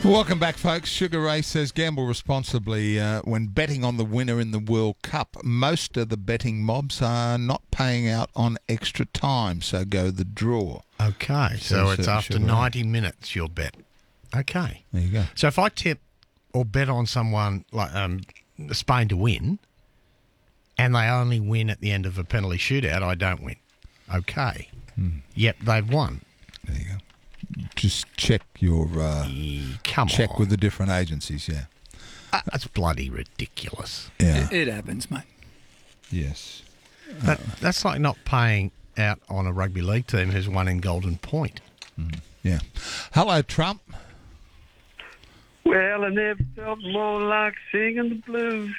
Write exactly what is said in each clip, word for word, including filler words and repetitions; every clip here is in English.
Welcome back, folks. Sugar Ray says gamble responsibly uh, when betting on the winner in the World Cup. Most of the betting mobs are not paying out on extra time, so go the draw. Okay, so Says, it's uh, after Sugar Ray. ninety minutes you'll bet. Okay. There you go. So if I tip or bet on someone like um, Spain to win and they only win at the end of a penalty shootout, I don't win. Okay. Hmm. Yep, they've won. There you go. Just check your uh, Come check on. with the different agencies. Yeah. Uh, That's bloody ridiculous. Yeah. It, it happens, mate. Yes. That, that's like not paying out on a rugby league team who's won in Golden Point. Mm. Yeah. Hello, Trump. Well, I never felt more like singing the blues.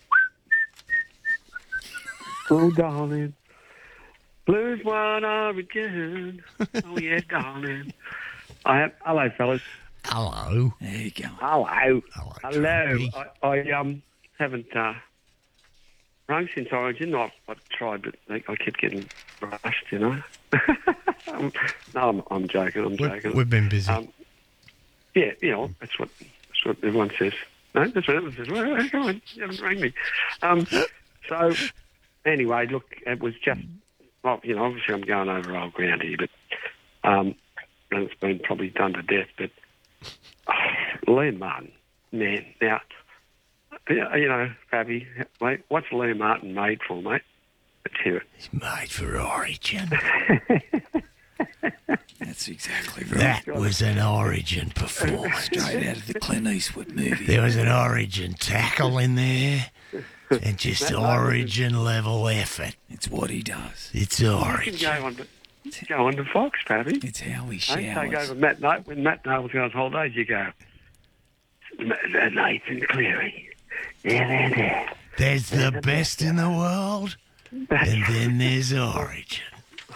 Oh, darling. Blues one origin. Oh, yeah, darling. I have, hello, fellas. Hello. There you go. Hello. Hello. Hello. Trumpy. I, I um haven't uh, rung since Origin. I've, I've tried, but I, I kept getting rushed, you know. um, no, I'm, I'm joking. I'm joking. We've, we've been busy. Um, yeah, you know, that's what that's what everyone says. No, that's what everyone says. Well, well, come on, you haven't rang me. Um, so, anyway, look, it was just, well, you know, obviously I'm going over old ground here, but um, and it's been probably done to death, but oh, Liam Martin, man, now, you know, Fabi, mate, what's Liam Martin made for, mate? Let's hear it. He's made for Origin. That's exactly right. That was an Origin performance. Straight out of the Clint Eastwood movie. There was an Origin tackle in there and just Origin level effort. It's what he does. It's You can Origin. go on to, go on to Fox, Fabi. It's how he Don't take showers. over Matt Noble. When Matt Noble's going on holidays, you go, Nathan Cleary. Yeah, there, there. There's the best in the world, and then there's Origin.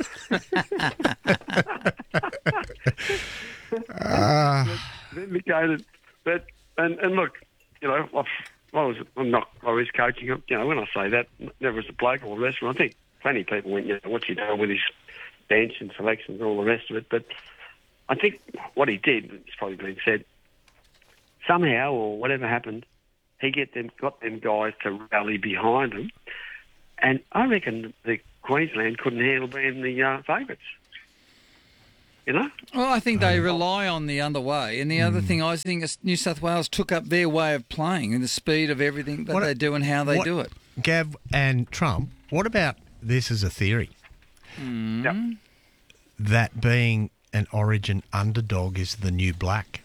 Vindicated. But, and, and look, you know, I've, I was, I'm not, I was coaching him. You know, when I say that, never as a bloke or a wrestler, I think plenty of people went, you know, what's he doing with his bench and selections and all the rest of it. But I think what he did, it's probably been said, somehow or whatever happened, he get them got them guys to rally behind him. And I reckon the Queensland couldn't handle being the uh, favourites. You know? Well, I think they rely on the underway. And the other thing, I think is New South Wales took up their way of playing and the speed of everything that What- they do and how they what- do it. Gav and Trump, what about this as a theory? Yep. That being an Origin underdog is the new black?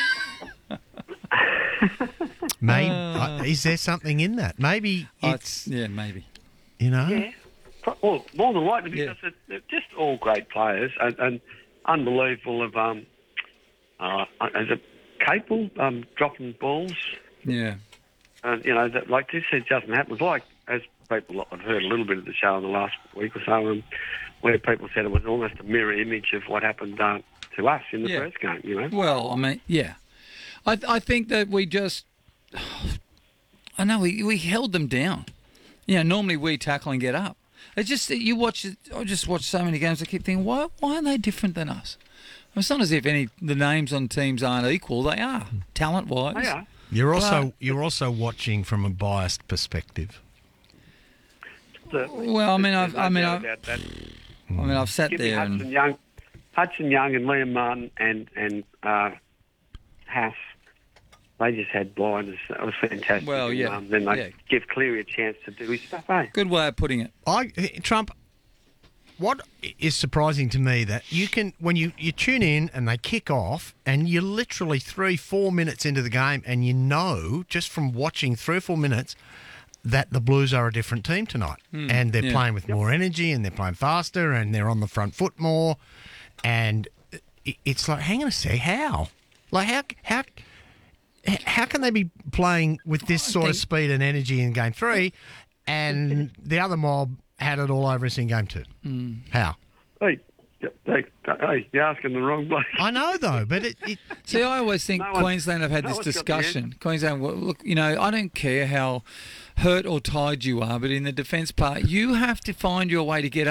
Maybe uh, is there something in that? Maybe Oh, it's yeah, maybe. you know. Yeah. Well, more than likely, because Yeah. they're just all great players and, and unbelievable of, um, uh, is it Capel, um, dropping balls? Yeah. And, you know, that, like this, it doesn't happen. It's like, as people, I've heard a little bit of the show in the last week or so, um, where people said it was almost a mirror image of what happened uh, to us in the Yeah. first game, you know? Well, I mean, yeah. I I think that we just, I know, we, we held them down. You know, normally we tackle and get up. It's just that you watch, it- I just watch so many games, I keep thinking, why why are they different than us? It's not as if any the names on teams aren't equal. They are, talent-wise. They are. You're also But- you're also watching from a biased perspective. Certainly. Well, I mean, I've, There's no I mean, doubt I've, about that. I mean, I've sat Give me there Hudson and Young, Hudson Young and Liam Martin and and uh, Haas. They just had blinders. That was fantastic. Well, yeah, And, um, then they yeah. give Cleary a chance to do his stuff, eh? good way of putting it. I Trump. What is surprising to me that you can when you, you tune in and they kick off and you're literally three four minutes into the game and you know just from watching three or four minutes that the Blues are a different team tonight and they're yeah. playing with more energy and they're playing faster and they're on the front foot more and it- it's like hang on a sec, how like how how how can they be playing with this I sort of think- speed and energy in game three and the other mob had it all over us in game two? How? Hey, hey, hey, you're asking the wrong bloke. I know though, but it, it See, I always think No one- Queensland have had no this one's got the discussion. Queensland, well, look, you know, I don't care how hurt or tired you are, but in the defence part, you have to find your way to get up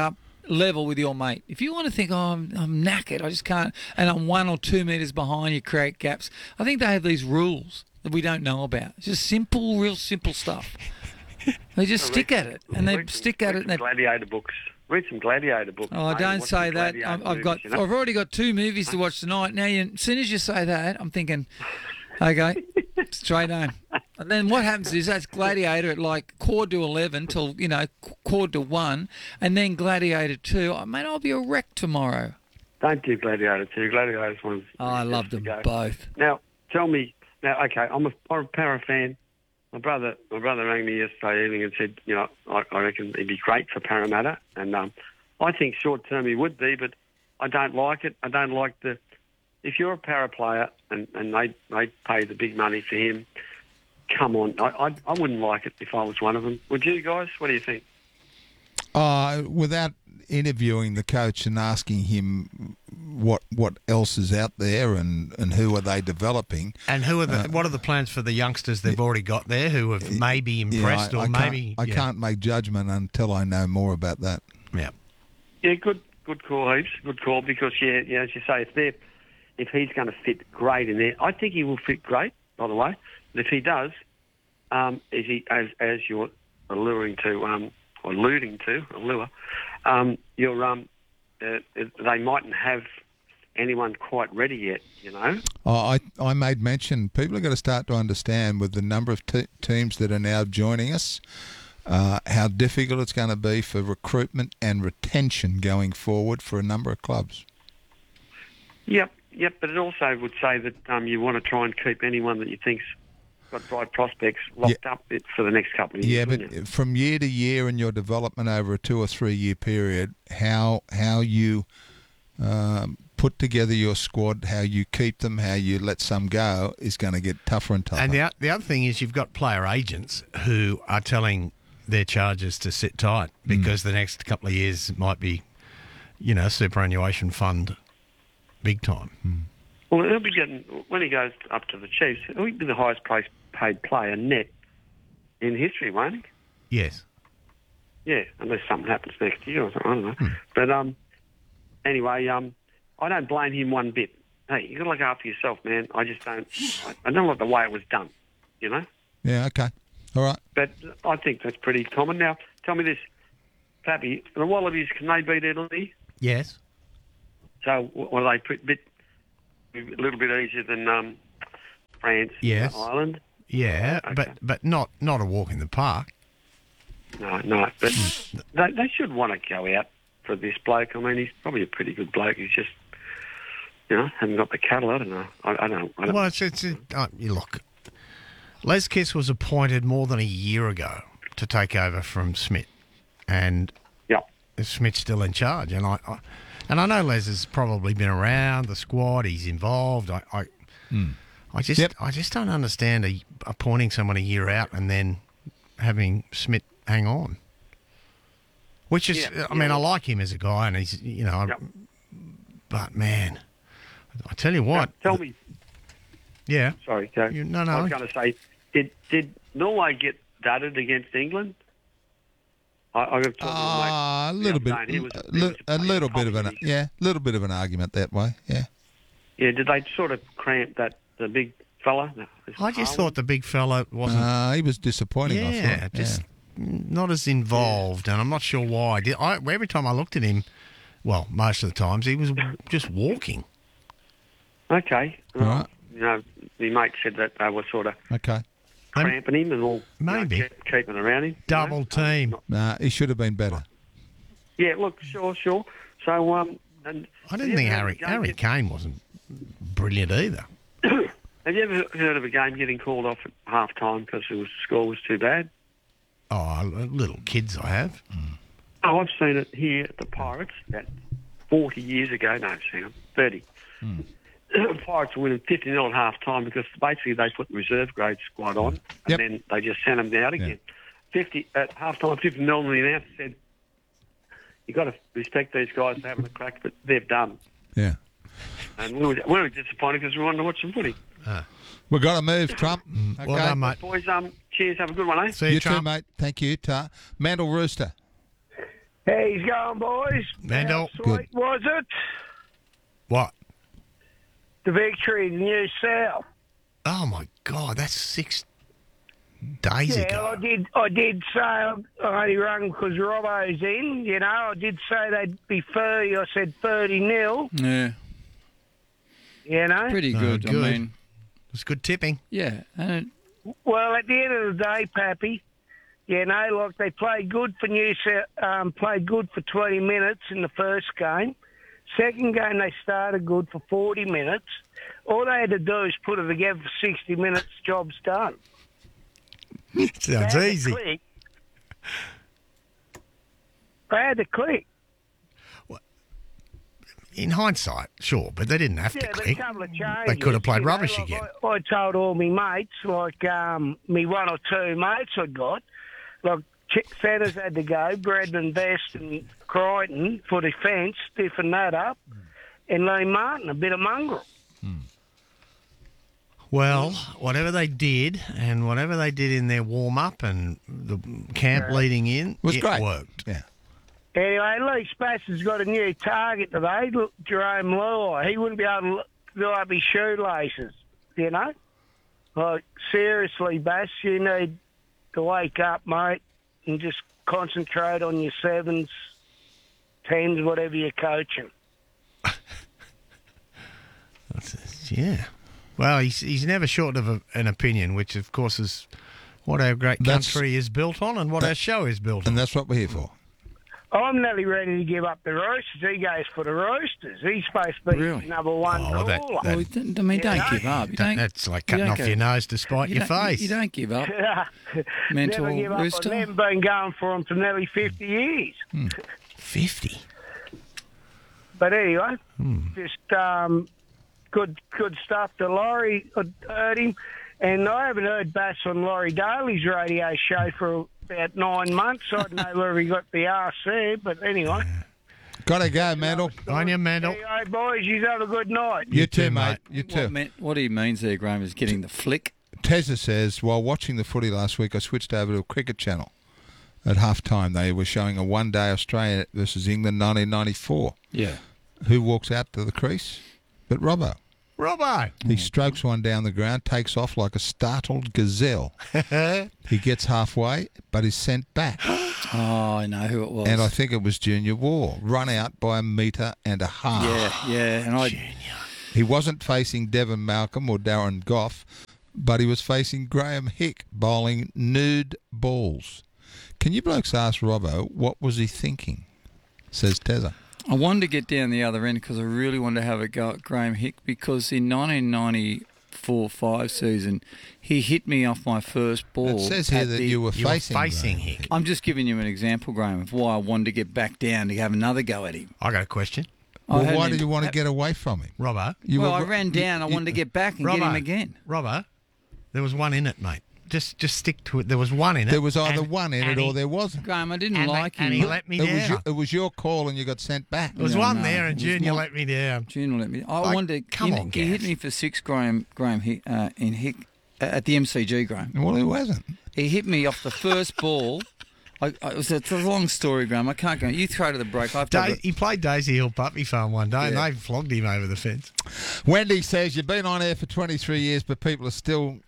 level with your mate. If you want to think, oh, I'm, I'm knackered, I just can't, and I'm one or two metres behind, you create gaps. I think they have these rules that we don't know about. It's just simple, real simple stuff. They just stick at it, and they Read some- stick at read it. some And they, gladiator books. Read some gladiator books. oh, mate, don't watch say some that. gladiator I've, I've movies, got, you know? I've already got two movies to watch tonight. Now, you, as soon as you say that, I'm thinking, okay, straight home. And then what happens is that's Gladiator at like quarter to eleven till, you know, qu- quarter to one, and then Gladiator two. I mean, I'll be a wreck tomorrow. Don't do Gladiator two. Gladiator's one. Oh, I love them both. Now, tell me. Now, okay, I'm a, I'm a para fan. My brother, my brother rang me yesterday evening and said, you know, I, I reckon he'd be great for Parramatta, and um, I think short term he would be, but I don't like it. I don't like the. If you're a para player and, and they they pay the big money for him, come on, I, I I wouldn't like it if I was one of them. Would you guys? What do you think? Uh, without interviewing the coach and asking him what what else is out there and, and who are they developing. And who are the? what are the plans for the youngsters they've already got there who have maybe Yeah, impressed I, or I maybe? can't, I yeah. can't make judgment until I know more about that. Yeah. Yeah, good good call, Heaps. Good call because yeah, yeah, as you say, if they if he's going to fit great in there, I think he will fit great. By the way, but if he does, um, is he as as you're alluring to, um, or alluding to, allure, um, you're um, uh, they mightn't have anyone quite ready yet, you know. Oh, I I made mention. People have got to start to understand with the number of te- teams that are now joining us, uh, how difficult it's going to be for recruitment and retention going forward for a number of clubs. Yep, yep. But it also would say that um, you want to try and keep anyone that you think's got bright prospects locked up it for the next couple of years. Yeah, but wouldn't you? from year to year in your development over a two or three year period, how how you um, put together your squad, how you keep them, how you let some go is going to get tougher and tougher. And the, o- the other thing is you've got player agents who are telling their charges to sit tight because the next couple of years might be, you know, superannuation fund big time. Well, he'll be getting when he goes up to the Chiefs. He'll be the highest place paid player net in history, won't he? Yes. Yeah, unless something happens next year or something. I don't know. But um, anyway, um, I don't blame him one bit. Hey, you got to look after yourself, man. I just don't. I, I don't like the way it was done. You know. Yeah, okay. All right. But I think that's pretty common. Now, tell me this, Pappy, the Wallabies, can they beat Italy? Yes. So, were they a bit, a little bit easier than um, France, Yes. Ireland? Yeah, Okay. but but not not a walk in the park. No, no. But they, they should want to go out for this bloke. I mean, he's probably a pretty good bloke. He's just, you know, haven't got the cattle. I don't know. I, I don't. I don't Well, it's, it's it, uh, you look. Les Kiss was appointed more than a year ago to take over from Smith, and yeah. Smith's still in charge. And I, I and I know Les has probably been around the squad. He's involved. I, I, I just, Yep. I just don't understand a, appointing someone a year out and then having Smith hang on. Which is, Yeah, I mean, yeah. I like him as a guy, and he's, you know, I- Yep. but man, I tell you what, Now, tell me. yeah, Sorry, Joe. You- no, I no. was going to say, did did Norway get dudded against England? I, I got to talk to my mate Ah, a the little other bit, day, and he was- a, he li- was a little bit of an confident. yeah, little bit of an argument that way. Yeah. Yeah, did they sort of cramp that the big fella? No, it's I just Haaland. thought the big fella wasn't. Uh, he was disappointing. I yeah, thought. just not as involved, and I'm not sure why. Did I, every time I looked at him, well, most of the times he was just walking. Okay. All right. You know, my mate said that they were sort of Okay. cramping him and all. you know, Maybe. keep- keeping around him. you Double know. team. Um, Nah, he should have been better. Yeah, look, sure, sure. So, um, and I didn't have you think ever Harry heard of a Harry game Kane wasn't brilliant either. get- Have you ever heard of a game getting called off at half time because the score was too bad? Oh, little kids I have. Oh, I've seen it here at the Pirates about forty years ago. No, hang on, thirty. Pirates were winning fifty nil at half time because basically they put the reserve grade squad on and Yep. then they just sent them out again. fifty at half time, fifty nil, and the announcer said, "You've got to respect these guys for having a crack, but they've done." Yeah. And we were, we were disappointed because we wanted to watch some footy. We've got to move, Trump. Okay. Well done, mate. Boys, um, cheers, have a good one, eh? See you, You too, Trump. mate. Thank you. Ta. Mandel Rooster. How's going, boys? Mandel. How sweet was it? What? The victory in New South. Oh, my God, that's six days Yeah, ago. I did. I did say I only rung because Robbo's in. You know, I did say they'd be thirty. I said thirty nil. Yeah, You know. pretty Oh, good. good. I mean, It's good tipping. yeah, and it, Well, at the end of the day, Pappy, you know, like they played good for New South. Um, played good for twenty minutes in the first game. Second game, they started good for forty minutes. All they had to do is put it together for sixty minutes. Job's done. Sounds They had to easy. click. They had to click. In hindsight, sure, but they didn't have Yeah, to but a click. couple of changes. They could have played you know, rubbish like again. I, I told all me mates, like um, me one or two mates I got, like Ch- Centres had to go, Bradman Best and Crichton for defence, stiffen that up, and Lee Martin, a bit of mongrel. Well, whatever they did and whatever they did in their warm-up and the camp leading in, Was it great. worked. Yeah. Anyway, Lee Spass's got a new target today, look, Jerome Lure. He wouldn't be able to do up his shoelaces, you know? Like, seriously, Bass, you need to wake up, mate, and just concentrate on your sevens, tens, whatever you're coaching. Yeah. Well, he's he's never short of a, an opinion, which, of course, is what our great That's- country is built on and what our show is built on. And that's what we're here for. I'm nearly ready to give up the Roosters. He goes for the Roosters. He's supposed to be Really? number one Oh, that- caller. that- well, I mean, don't Yeah. give up. You That- don't, that's like you cutting don't off go- your nose to spite you your don't- face. You don't give up. Mental Never give up rooster. on them. Been going for them for nearly fifty years. fifty. But anyway, Hmm. just um, good good stuff to Laurie. I heard him. And I haven't heard Bass on Laurie Daly's radio show for about nine months. I don't know where he got the arse there, but anyway. Gotta go, Mandel. On you, Mandel. Anyway, boys, you have a good night. You, You too, too, mate. mate. You too. What, meant, what he means there, Graham, is getting the flick. Tezza says, while watching the footy last week, I switched over to a cricket channel. At half time, they were showing a one-day Australia versus England nineteen ninety-four. Yeah. Who walks out to the crease? But Robbo. Robbo. He strokes one down the ground, takes off like a startled gazelle. He gets halfway, but is sent back. Oh, I know who it was. And I think it was Junior War, run out by a metre and a half. Yeah, yeah. And I. He wasn't facing Devon Malcolm or Darren Goff, but he was facing Graham Hick bowling nude balls. Can you blokes ask Robbo what was he thinking? Says Tezza. I wanted to get down the other end because I really wanted to have a go at Graham Hick because in nineteen ninety-four five season, he hit me off my first ball. It says here at that the- you were You were facing, facing Graham. Hick. I'm just giving you an example, Graham, of why I wanted to get back down to have another go at him. I got a question. I Well, hadn't why even- did you want to get away from him? Robbo. You well, were- I ran down. I you- wanted to get back and Robbo. get him again. Robbo, there was one in it, mate. Just just stick to it. There was one in it. There was either and- one in and it he- or there wasn't. Graham, I didn't and, like they- and him. he let me It down. was, your, it was your call and you got sent back. there was No, one no, there, it and was Junior my- let me down. Junior let me. I Like, wanted to. come he, on, he hit Gav. me for six, Graham. Graham Hick, uh, in Hick uh, at the M C G, Graham. Well, he wasn't. He hit me off the first ball. I, I, it was a, it's a long story, Graham. I can't go. You throw to the break. I've Da- got he played Daisy Hill Puppy Farm one day, and Yeah. they flogged him over the fence. Wendy says, you've been on air for twenty-three years, but people are still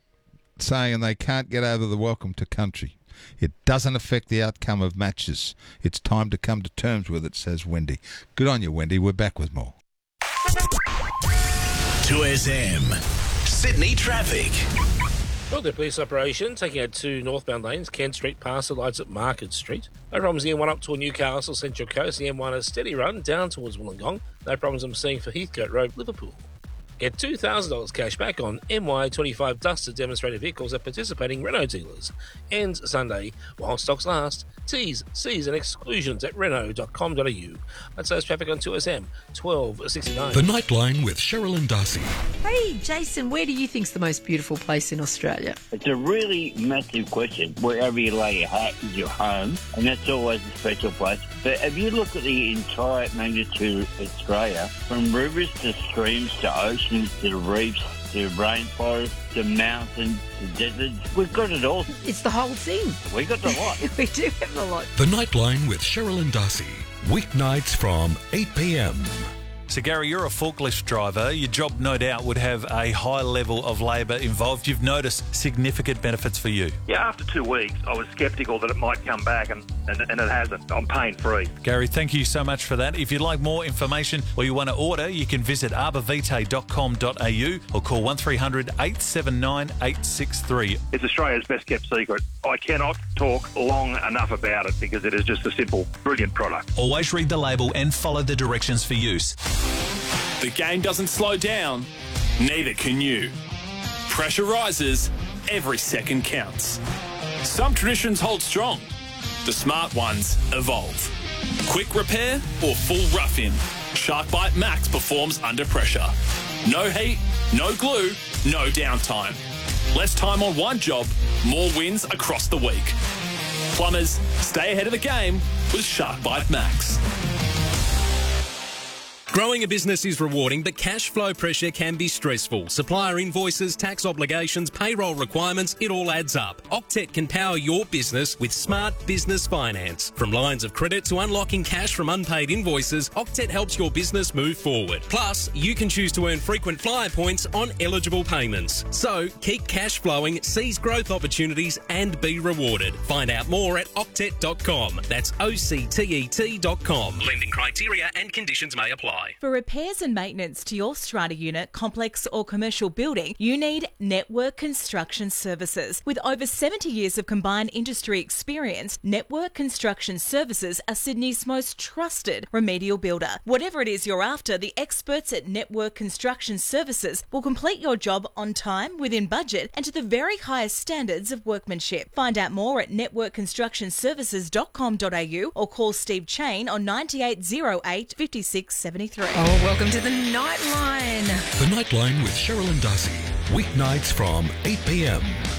saying they can't get over the welcome to country. It doesn't affect the outcome of matches. It's time to come to terms with it, says Wendy. Good on you, Wendy. We're back with more. two S M. Sydney traffic. Well, the police operation taking out two northbound lanes, Kent Street past the lights at Market Street. No problems the M one up toward Newcastle Central Coast. The M one a steady run down towards Wollongong. No problems I'm seeing for Heathcote Road, Liverpool. Get two thousand dollars cash back on M Y twenty-five Duster demonstrator vehicles at participating Renault dealers. Ends Sunday while stocks last. T's, C's and exclusions at renault dot com dot a u. That's those traffic on two S M twelve sixty-nine. The Nightline with Cheryl and Darcy. Hey, Jason, where do you think's the most beautiful place in Australia? It's a really massive question. Wherever you lay your hat is your home, and that's always a special place. But if you look at the entire magnitude of Australia, from rivers to streams to oceans, oceans to the reefs to rainforests to mountains to deserts. We've got it all. It's the whole thing. We got the lot. We do have a lot. The Nightline with Cheryl and Darcy. Weeknights from eight p.m. So, Gary, you're a forklift driver. Your job, no doubt, would have a high level of labour involved. You've noticed significant benefits for you. Yeah, after two weeks, I was sceptical that it might come back, and, and, and it hasn't. I'm pain-free. Gary, thank you so much for that. If you'd like more information or you want to order, you can visit arborvitae dot com dot a u or call one three hundred eight seven nine eight six three. It's Australia's best-kept secret. I cannot talk long enough about it because it is just a simple, brilliant product. Always read the label and follow the directions for use. The game doesn't slow down, neither can you. Pressure rises, every second counts. Some traditions hold strong, the smart ones evolve. Quick repair or full rough-in, SharkBite Max performs under pressure. No heat, no glue, no downtime. Less time on one job, more wins across the week. Plumbers, stay ahead of the game with SharkBite Max. Growing a business is rewarding, but cash flow pressure can be stressful. Supplier invoices, tax obligations, payroll requirements, it all adds up. Octet can power your business with smart business finance. From lines of credit to unlocking cash from unpaid invoices, Octet helps your business move forward. Plus, you can choose to earn frequent flyer points on eligible payments. So, keep cash flowing, seize growth opportunities and be rewarded. Find out more at octet dot com. That's O C T E T dot com. Lending criteria and conditions may apply. For repairs and maintenance to your strata unit, complex or commercial building, you need Network Construction Services. With over seventy years of combined industry experience, Network Construction Services are Sydney's most trusted remedial builder. Whatever it is you're after, the experts at Network Construction Services will complete your job on time, within budget and to the very highest standards of workmanship. Find out more at network construction services dot com dot a u or call Steve Chain on nine eight zero eight, five six seven three. Oh, welcome to the Nightline. The Nightline with Cheryl and Darcy. Weeknights from eight p.m.